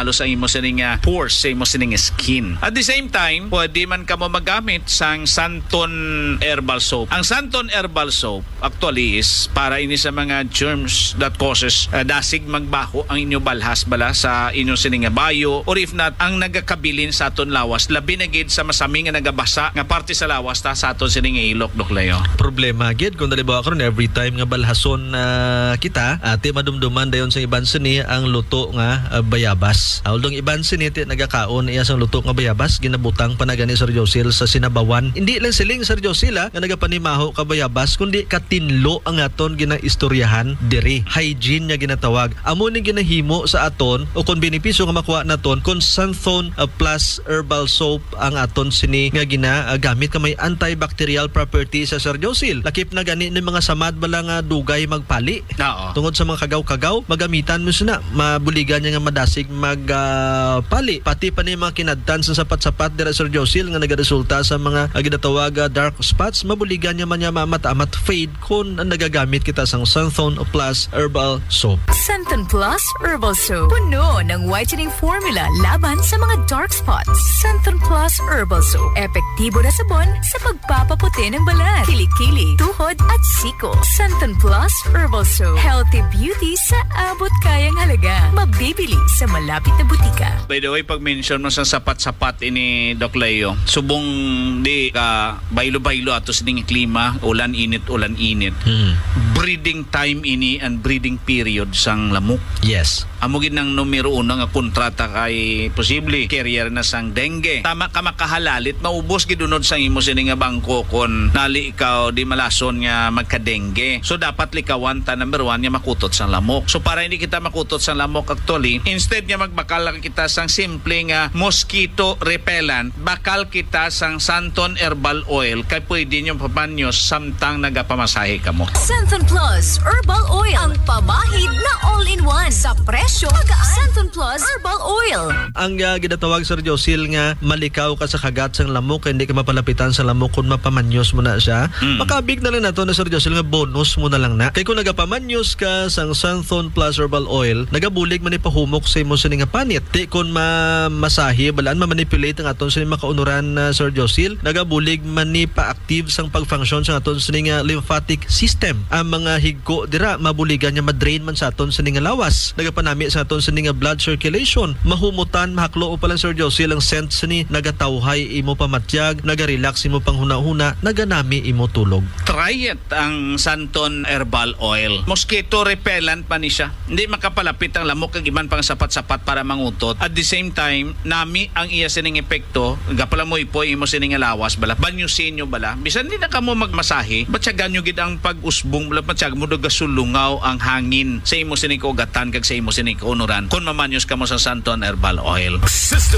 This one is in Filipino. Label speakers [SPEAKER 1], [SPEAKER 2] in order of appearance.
[SPEAKER 1] mahalo sa imo sining pores sa imo sining skin. At the same time, pwede man kamo magamit sang Santon Herbal Soap. Ang Santon Herbal Soap actually is para ini sa mga germs that causes dasig magbaho ang inyo balhas bala sa inyo sining bayo, or if not ang nagakabilin sa aton lawas labi na gid sa masami nga nagabasa nga parte sa lawas ta sa aton sining ilok doklayo.
[SPEAKER 2] Problema gid kung dalibawa karon every time nga balhason kita ati madumduman dayon sa iban sini ang luto nga bayabas. Although iban sini ti nagakaon iya sang luto nga bayabas ginabutang pa na gani Sir Josil sa sinabawan. Hindi lang siling Sir Josil nga nagapanimaho ka bayabas kundi katinlo ang aton ginaistoryahan diri. Hygiene nga ginatawag. Amo ni ginahimo sa aton o kung benepisyo nga makuha naton kung Santon Plus Herbal Soap ang aton sini nga ginagamit ka may antibacterial property sa Sir Josil. Lakip na gani ng mga samad bala nga dugay magpali. Tungod sa mga kagaw-kagaw magamitan mo sina mabuligan niya nga madasig magpali. Pati pa ni mga kinadtan sa sapat-sapat dira Sir Josil nga nagaresulta sa mga ginatawag dark spots mabuligan niya man niya mata-amat fade kung nagagamit kita sang Santon Plus Herbal Soap.
[SPEAKER 3] Santon Plus Herbal Soap. Puno ng whitening formula laban sa mga dark spots. Santon Plus Herbal Soap. Epektibo na sabon sa pagpapaputi ng balat, kilikili, tuhod at siko. Santon Plus Herbal Soap. Healthy beauty sa abot kayang halaga. Mabibili sa malapit na butika.
[SPEAKER 1] By the way, pag mention mo sa sapat-sapat ini Doc Leo, subong di ka baylo-baylo ato sining klima, ulan-init. Breeding time ini and breeding period sang lamok.
[SPEAKER 2] Yes.
[SPEAKER 1] Amo gid nang numero 1 nga kontrata kay posible carrier na sang dengue. Tama ka makahalalit maubos gid unod sang imo sini nga bangko kon nali ikaw di malason nga magka-dengue. So dapat likawan ta number 1 nga makutot sang lamok. So para hindi kita makutot sang lamok actually, instead nga magbakal lang kita sang simple nga mosquito repellent, bakal kita sang Santon Herbal Oil kay pwede nyo papanyos samtang nagapamasahe ka mo.
[SPEAKER 3] Santon Plus Herbal Oil. Ang pamahid na all-in-one sa presyo magaan. Santon Plus Herbal Oil.
[SPEAKER 2] Ang ginatawag Sir Josil nga malikaw ka sa kagat sang lamok hindi ka mapalapitan sa lamok kung mapamanyos mo na siya. Makabig na lang nato na Sir Josil nga bonus mo na lang na. Kay kung nagapamanyos ka sang Santon Plus Herbal Oil, nagabulig man ipahumok sa imo sini nga panit. Di kung masahi balaan mamanipulate ang aton sini makaunuran na Sir Josil, nagabulig man ni pa-active sang pag-function sa aton sini nga lymphatic system. Ang mga higko dira mabuligan niya madrain man sa aton sini nga lawas. Nagapanami sa aton sini nga blood circulation. Mahumutan mahaklo o pala Sir Josil ang scent sini nagatawhay imo pamatyag, nagarelax imo panghuna-huna, naganami imo tulog.
[SPEAKER 1] Try it ang Santon Herbal Oil. Mosquito repellent pa ni siya. Hindi makapalapit ang lamok kag iban pang sapat-sapat para mangutot. At the same time, nami ang iya sining epekto, gapala mo ipoy imo sining lawas bala. Banyusin nyo bala. Bisan di na kamo magmasahe, batyagan nyo gid ang pag-usbong bala, batyagan mo gasulungaw ang hangin sa imo sining kaugatan kag sa imo sining kaunuran. Kung mamanyos kamo sa Santon Herbal Oil.